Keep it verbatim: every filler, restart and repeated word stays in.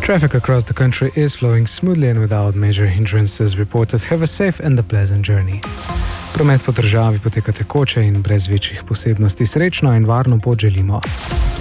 Traffic across the country is flowing smoothly and without major hindrances reported. Have a safe and a pleasant journey. Promet po državi poteka tekoče in brez večjih posebnosti. Srečno in varno pot želimo.